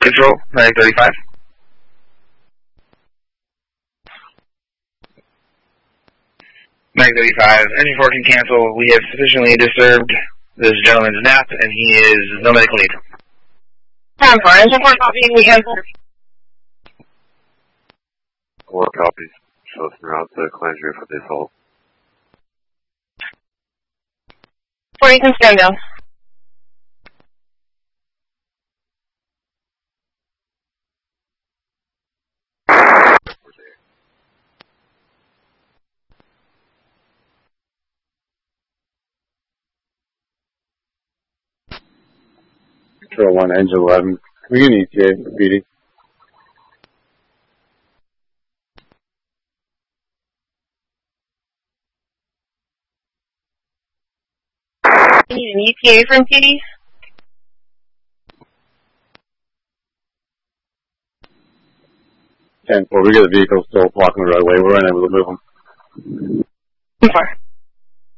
Control, Mag 35. Mag 35, engine 4 can cancel. We have sufficiently disturbed this gentleman's nap, and he is no medical need. Time for engine 4 copy, we cancel. 4 copies. Show us route to Clandria for the assault. 4, you can stand down. Control 1, engine 11. We can ETA for PD. You need an ETA from PD? We get the vehicle still blocking the roadway. We're unable to move them. 4.